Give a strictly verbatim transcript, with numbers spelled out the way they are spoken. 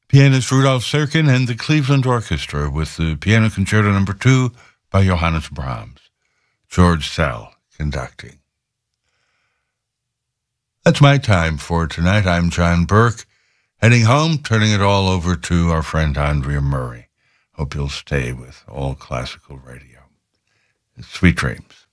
Pianist Rudolf Serkin and the Cleveland Orchestra with the Piano Concerto Number Two by Johannes Brahms. George Szell conducting. That's my time for tonight. I'm John Burke, heading home, turning it all over to our friend Andrea Murray. Hope you'll stay with All Classical Radio. Sweet dreams.